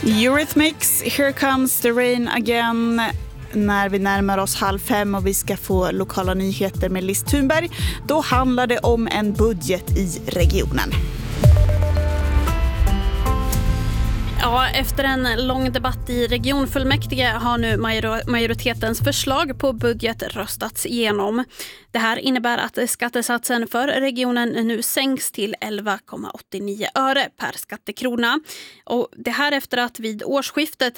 Eurythmics, Here Comes the Rain Again. När vi närmar oss 4:30 och vi ska få lokala nyheter med Liz Thunberg, då handlar det om en budget i regionen. Ja, efter en lång debatt i regionfullmäktige har nu majoritetens förslag på budget röstats igenom. Det här innebär att skattesatsen för regionen nu sänks till 11,89 öre per skattekrona. Och det här efter att vid årsskiftet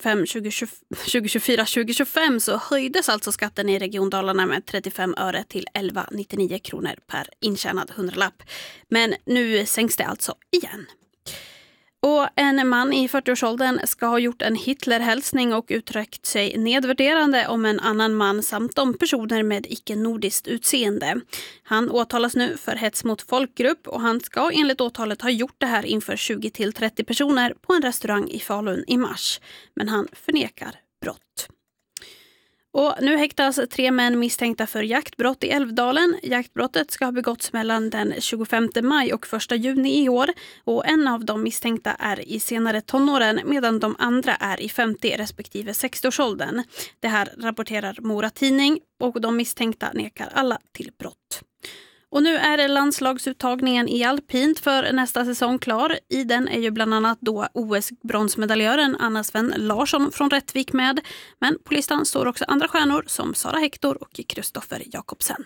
2024-2025 så höjdes alltså skatten i Region Dalarna med 35 öre till 11,99 kronor per intjänad hundralapp. Men nu sänks det alltså igen. Och en man i 40-årsåldern ska ha gjort en Hitlerhälsning och uttryckt sig nedvärderande om en annan man samt om personer med icke-nordiskt utseende. Han åtalas nu för hets mot folkgrupp och han ska enligt åtalet ha gjort det här inför 20-30 personer på en restaurang i Falun i mars. Men han förnekar brott. Och nu häktas 3 män misstänkta för jaktbrott i Älvdalen. Jaktbrottet ska ha begåtts mellan den 25 maj och 1 juni i år. Och en av de misstänkta är i senare tonåren medan de andra är i 50 respektive 60-årsåldern. Det här rapporterar Mora Tidning och de misstänkta nekar alla till brott. Och nu är landslagsuttagningen i alpint för nästa säsong klar. I den är ju bland annat då OS-bronsmedaljören Anna Sven Larsson från Rättvik med. Men på listan står också andra stjärnor som Sara Hector och Kristoffer Jakobsen.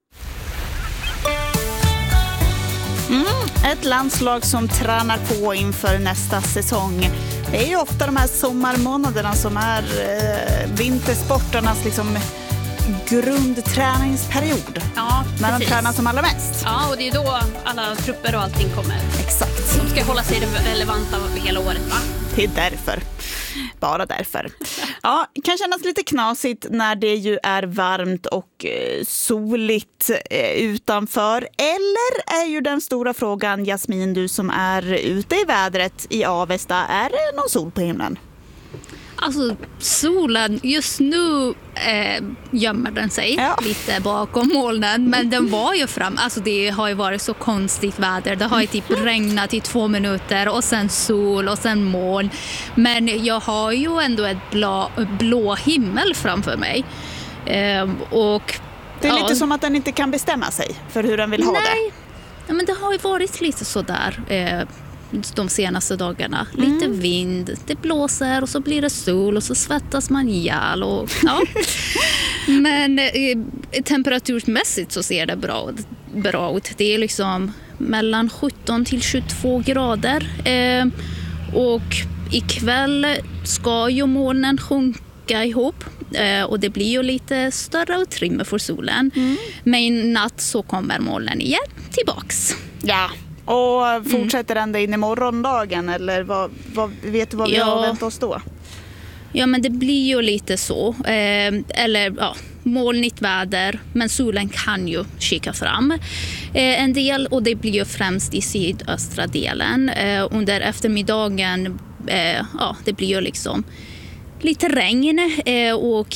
Ett landslag som tränar på inför nästa säsong. Det är ju ofta de här sommarmånaderna som är vintersporternas liksom grundträningsperiod. Ja, när de tränar som allra mest. Ja, och det är då alla trupper och allting kommer. Exakt. De ska hålla sig relevanta hela året, va? Det är därför. Bara därför. Ja, det kan kännas lite knasigt när det ju är varmt och soligt utanför. Eller är ju den stora frågan, Jasmin, du som är ute i vädret i Avesta, är det någon sol på himlen? Alltså solen, just nu gömmer den sig lite bakom molnen, men den var ju fram. Alltså det har ju varit så konstigt väder. Det har ju typ regnat i 2 minuter och sen sol och sen moln. Men jag har ju ändå ett blå himmel framför mig. Och det är lite som att den inte kan bestämma sig för hur den vill ha det. Ja, men det har ju varit lite sådär de senaste dagarna. Lite vind, det blåser och så blir det sol och så svettas man ihjäl. Men temperaturmässigt så ser det bra ut. Det är liksom mellan 17 till 22 grader. Och ikväll ska ju molnen sjunka ihop. Och det blir ju lite större utrymme för solen. Men i natt så kommer molnen igen tillbaks. Ja. Och fortsätter ända in i morgondagen, eller vet du vad vi har vänt oss då? Ja, men det blir ju lite så. Molnigt väder, men solen kan ju kika fram en del, och det blir ju främst i sydöstra delen. Under eftermiddagen, det blir ju liksom lite regn och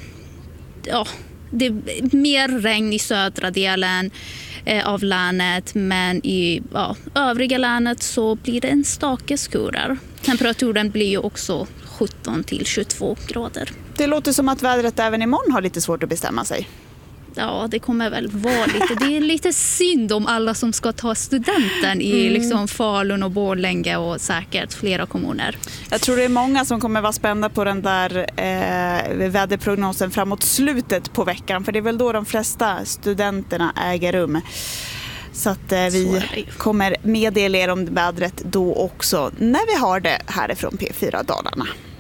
det är mer regn i södra delen av länet, men i övriga länet så blir det en stake skurar. Temperaturen blir ju också 17 till 22 grader. Det låter som att vädret även imorgon har lite svårt att bestämma sig. Ja, det kommer väl vara lite. Det är lite synd om alla som ska ta studenten i liksom Falun och Borlänge och säkert flera kommuner. Jag tror det är många som kommer vara spända på den där väderprognosen framåt slutet på veckan. För det är väl då de flesta studenterna äger rum. Så att vi kommer meddela er om vädret då också när vi har det härifrån P4 Dalarna.